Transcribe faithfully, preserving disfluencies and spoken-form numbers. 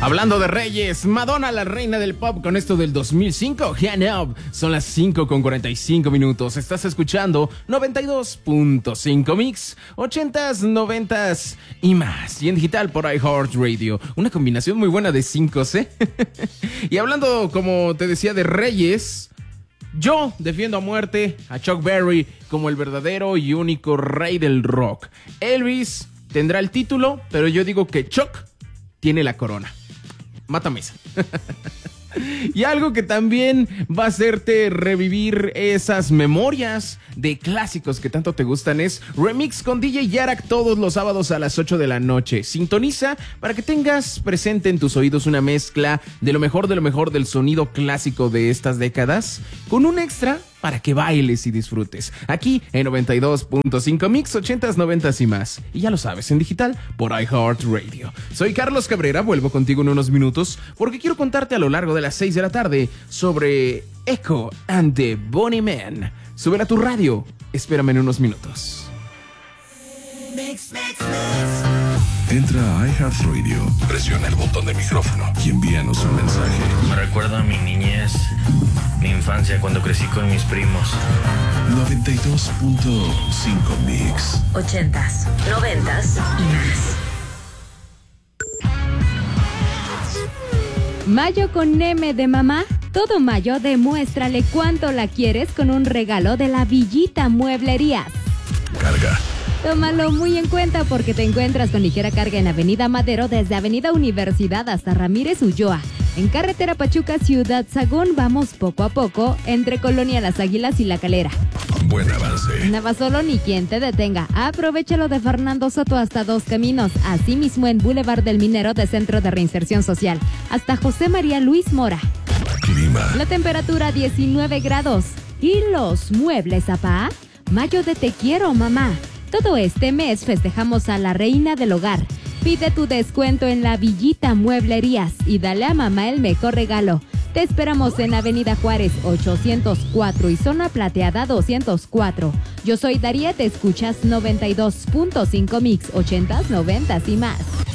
Hablando de reyes, Madonna, la reina del pop, con esto del dos mil cinco, Hand Up. Son las cinco con cuarenta y cinco minutos. Estás escuchando noventa y dos punto cinco Mix, ochentas, noventas y más. Y en digital por iHeartRadio. Una combinación muy buena de cinco, ¿eh? Y hablando, como te decía, de reyes, yo defiendo a muerte a Chuck Berry como el verdadero y único rey del rock. Elvis tendrá el título, pero yo digo que Chuck tiene la corona. Mátame esa. Y algo que también va a hacerte revivir esas memorias de clásicos que tanto te gustan es Remix con D J Yarak todos los sábados a las ocho de la noche. Sintoniza para que tengas presente en tus oídos una mezcla de lo mejor de lo mejor del sonido clásico de estas décadas, con un extra para que bailes y disfrutes. Aquí en noventa y dos punto cinco Mix, ochentas, noventas y más. Y ya lo sabes, en digital por iHeartRadio. Soy Carlos Cabrera, vuelvo contigo en unos minutos porque quiero contarte a lo largo de las seis de la tarde sobre Echo and the Bunnymen. Súbela a tu radio, espérame en unos minutos. Mix, mix, mix. Entra a iHeartRadio, presiona el botón de micrófono y envíanos un mensaje. Me recuerda a mi niñez, mi infancia cuando crecí con mis primos. noventa y dos punto cinco Mix. Ochentas, noventas y más. Mayo con M de mamá. Todo mayo demuéstrale cuánto la quieres con un regalo de la Villita Mueblerías. Carga. Tómalo muy en cuenta porque te encuentras con ligera carga en Avenida Madero desde Avenida Universidad hasta Ramírez Ulloa. En carretera Pachuca Ciudad Sagún vamos poco a poco entre Colonia Las Águilas y La Calera. Buen avance. Nada solo ni quien te detenga. Aprovechalo de Fernando Soto hasta Dos Caminos. Asimismo en Boulevard del Minero de Centro de Reinserción Social. Hasta José María Luis Mora. Clima. La temperatura diecinueve grados. ¿Y los muebles, papá? Mayo de Te Quiero, mamá. Todo este mes festejamos a la reina del hogar. Pide tu descuento en la Villita Mueblerías y dale a mamá el mejor regalo. Te esperamos en Avenida Juárez ochocientos cuatro y Zona Plateada doscientos cuatro. Yo soy Daría, te escuchas noventa y dos punto cinco Mix, ochentas, noventas y más.